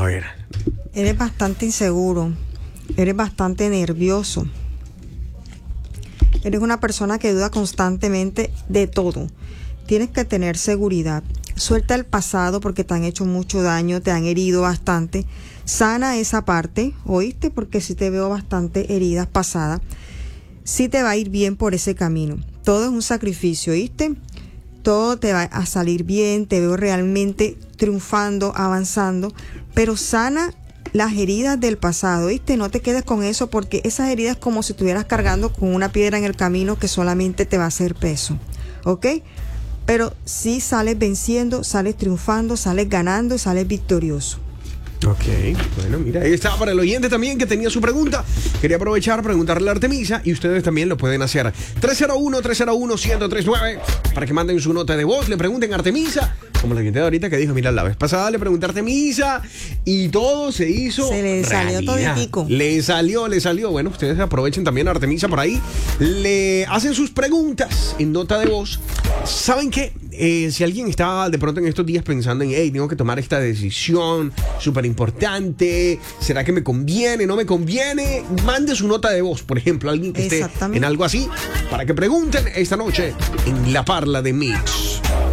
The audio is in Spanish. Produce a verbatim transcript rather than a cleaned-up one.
ver. Eres bastante inseguro. Eres bastante nervioso. Eres una persona que duda constantemente de todo. Tienes que tener seguridad. Suelta el pasado porque te han hecho mucho daño, te han herido bastante. Sana esa parte, ¿oíste? Porque sí te veo bastante heridas pasadas. Sí te va a ir bien por ese camino. Todo es un sacrificio, ¿oíste? Todo te va a salir bien, te veo realmente triunfando, avanzando, pero sana las heridas del pasado, ¿viste? No te quedes con eso porque esas heridas es como si estuvieras cargando con una piedra en el camino que solamente te va a hacer peso, ¿ok? Pero sí sales venciendo, sales triunfando, sales ganando, sales victorioso. Ok, bueno, mira, ahí está para el oyente también que tenía su pregunta. Quería aprovechar, preguntarle a Artemisa y ustedes también lo pueden hacer. tres cero uno, tres cero uno, uno cero tres nueve para que manden su nota de voz, le pregunten a Artemisa. Como la gente de ahorita que dijo, mira, la vez pasada le pregunté a Artemisa y todo se hizo Se le salió toditico. Le salió, le salió. Bueno, ustedes aprovechen también a Artemisa por ahí. Le hacen sus preguntas en nota de voz. ¿Saben qué? Eh, si alguien está de pronto en estos días pensando en, hey, tengo que tomar esta decisión súper importante, ¿será que me conviene, no me conviene? Mande su nota de voz, por ejemplo, alguien que esté en algo así, para que pregunten esta noche en La Parla de Mix.